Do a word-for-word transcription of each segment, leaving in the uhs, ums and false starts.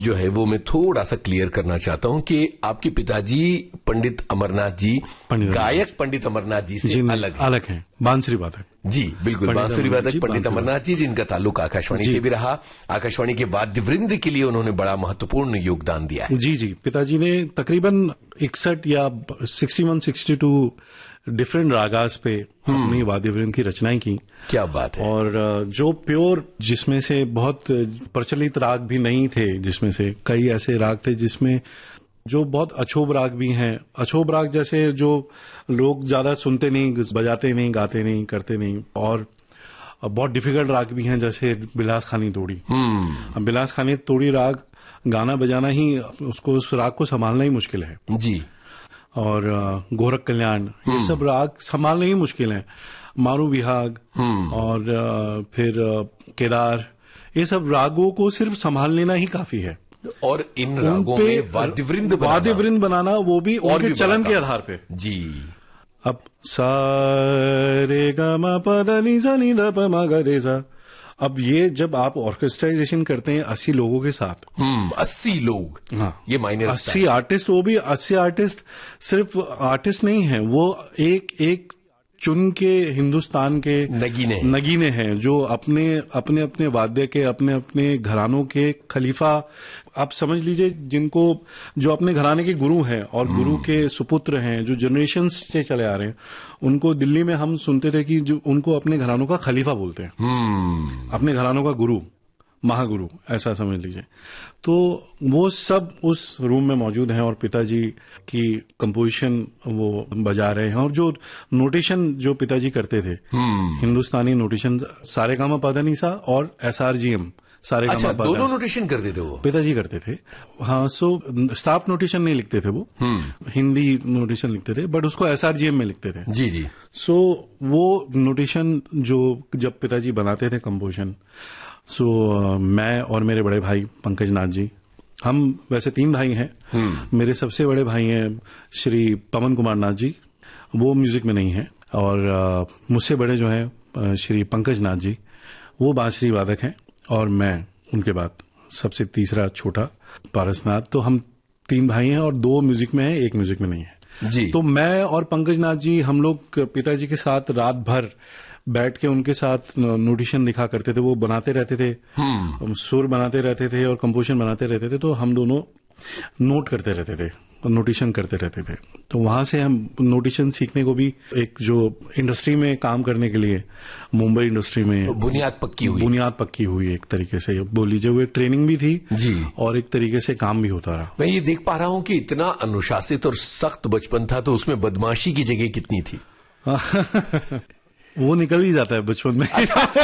जो है वो मैं थोड़ा सा क्लियर करना चाहता हूं कि आपके पिताजी पंडित अमरनाथ जी गायक पंडित अमरनाथ जी से अलग है। अलग हैं, बांसुरी वादक। जी बिल्कुल, बांसुरी वादक पंडित अमरनाथ जी, जिनका ताल्लुक आकाशवाणी से भी रहा। आकाशवाणी के वाद्यवृंद के लिए उन्होंने बड़ा महत्वपूर्ण योगदान दिया है। जी जी, पिताजी ने तकरीबन इकसठ या sixty one sixty two different ragas पे अपनी वाद्यवृंद की रचनाएं की। क्या बात है। और जो प्योर, जिसमें से बहुत प्रचलित राग भी नहीं थे, जिसमें से कई ऐसे राग थे जिसमें जो बहुत अछोब राग भी हैं। अछोब राग जैसे जो लोग ज्यादा सुनते नहीं, बजाते नहीं, गाते नहीं, करते नहीं। और बहुत डिफिकल्ट राग भी हैं, जैसे बिलास खानी तोड़ी। अब बिलास खानी तोड़ी राग गाना बजाना ही, उसको उस राग को संभालना ही मुश्किल है जी। और गोरख कल्याण, ये सब राग संभालने ही मुश्किल है। मारू विहाग और फिर केदार, ये सब रागों को सिर्फ संभाल लेना ही काफी है। और इन रागों में वाद्यवृंद बनाना, वाद्यवृंद बनाना वो भी उनके चलन के आधार पे। जी। अब सा रे ग म प द नि सा नि द प म ग रे सा, अब ये जब आप ऑर्केस्ट्राइजेशन करते हैं अस्सी लोगों के साथ, हम्म अस्सी लोग, हाँ, ये मायने रखता है। अस्सी आर्टिस्ट, वो भी अस्सी आर्टिस्ट सिर्फ आर्टिस्ट नहीं है, वो एक एक चुन के हिंदुस्तान के नगीने नगीने हैं, जो अपने अपने अपने वाद्य के, अपने अपने घरानों के खलीफा, आप समझ लीजिए, जिनको, जो अपने घराने के गुरु हैं और गुरु के सुपुत्र हैं, जो जनरेशन से चले आ रहे हैं, उनको दिल्ली में हम सुनते थे कि जो उनको अपने घरानों का खलीफा बोलते हैं, अपने घरानों का गुरु, महागुरु, ऐसा समझ लीजिए। तो वो सब उस रूम में मौजूद हैं और पिताजी की कंपोजिशन वो बजा रहे हैं। और जो नोटेशन जो पिताजी करते थे, हिंदुस्तानी नोटेशन, सारे गामा पाधा निसा और एस आर जी एम, सारे अच्छा, गामा पाधा, दोनों नोटेशन करते थे वो पिताजी करते थे। हाँ, सो स्टाफ नोटेशन नहीं लिखते थे वो, हिंदी नोटेशन लिखते थे, बट उसको एस आर जी एम में लिखते थे। जी जी। सो वो नोटेशन जो जब पिताजी बनाते थे कंपोजिशन, सो so, uh, मैं और मेरे बड़े भाई पंकज नाथ जी, हम वैसे तीन भाई हैं। मेरे सबसे बड़े भाई हैं श्री पवन कुमार नाथ जी, वो म्यूजिक में नहीं है। और uh, मुझसे बड़े जो हैं uh, श्री पंकज नाथ जी, वो बांसुरी वादक हैं। और मैं उनके बाद सबसे तीसरा छोटा पारसनाथ। तो हम तीन भाई हैं और दो म्यूजिक में है, एक म्यूजिक में नहीं है जी। तो मैं और पंकज नाथ जी, हम लोग पिताजी के साथ रात भर बैठ के उनके साथ नोटेशन लिखा करते थे, वो बनाते रहते थे, सुर बनाते रहते थे और कंपोजिशन बनाते रहते थे। तो हम दोनों नोट करते रहते थे, नोटेशन करते रहते थे। तो वहां से हम नोटेशन सीखने को भी, एक जो इंडस्ट्री में काम करने के लिए, मुंबई इंडस्ट्री में बुनियाद पक्की हुई, बुनियाद पक्की हुई एक तरीके से बोल लीजिए। वो एक ट्रेनिंग भी थी जी, और एक तरीके से काम भी होता रहा। मैं ये देख पा रहा हूं कि इतना अनुशासित और सख्त बचपन था, तो उसमें बदमाशी की जगह कितनी थी? वो निकल ही जाता है बचपन में।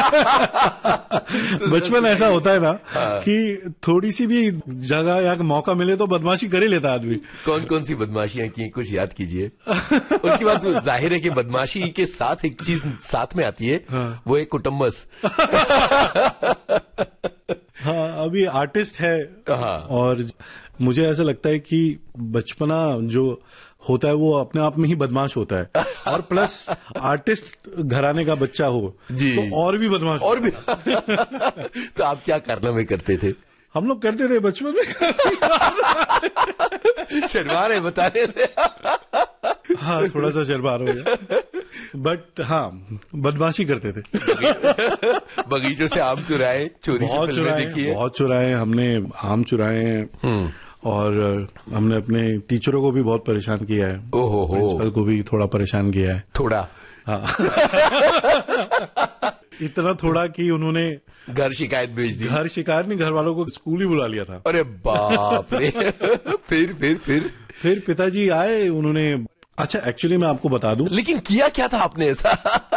बचपन ऐसा होता है ना कि थोड़ी सी भी जगह या मौका मिले तो बदमाशी कर ही लेता आदमी। कौन कौन सी बदमाशियां की, कुछ याद कीजिए। उसके बाद तो जाहिर है कि बदमाशी के साथ एक चीज साथ में आती है, हाँ। वो एक कुटुम्बस। हाँ, अभी आर्टिस्ट है, हाँ। और मुझे ऐसा लगता है कि बचपना जो होता है वो अपने आप में ही बदमाश होता है, और प्लस आर्टिस्ट घराने का बच्चा हो जी, तो और भी बदमाश और भी। तो आप क्या कारनामे करते थे? हम लोग करते थे बचपन में। शर्मा रहे, बता रहे थे। हाँ, थोड़ा सा शर्मा हो गया, बट हाँ, बदमाशी करते थे। बगीचों से आम चुराए, चोरी से फिल्में देखी है। बहुत चुराए हमने, आम चुराए हैं, और हमने अपने टीचरों को भी बहुत परेशान किया है। ओहो हो, प्रिंसिपल को भी थोड़ा परेशान किया है। थोड़ा, हाँ। इतना थोड़ा कि उन्होंने घर शिकायत भेज दी। घर शिकायत नहीं, घर वालों को स्कूल ही बुला लिया था। अरे बाप रे। फिर फिर फिर फिर पिताजी आए, उन्होंने, अच्छा एक्चुअली मैं आपको बता दूं, लेकिन किया क्या था आपने ऐसा?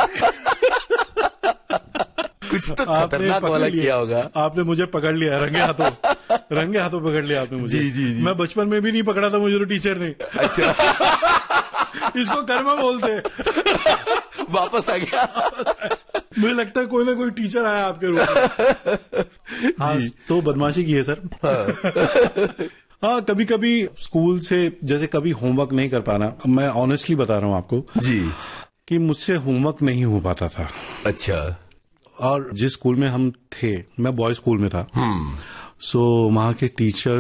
कुछ तो खतरनाक वाला किया होगा। आपने मुझे पकड़ लिया रंगे हाथों, रंगे हाथों पकड़ लिया आपने मुझे। जी जी जी। मैं बचपन में भी नहीं पकड़ा था मुझे तो टीचर ने। अच्छा। इसको कर्मा बोलते। वापस आ गया। मुझे लगता है कोई ना कोई टीचर आया आपके रूम में। हाँ, तो बदमाशी की है सर। हाँ, कभी कभी स्कूल से, जैसे कभी होमवर्क नहीं कर पाना, मैं ऑनेस्टली बता रहा हूँ आपको जी, कि मुझसे होमवर्क नहीं हो पाता था। अच्छा। और जिस स्कूल में हम थे, मैं बॉयज स्कूल में था, सो वहाँ के टीचर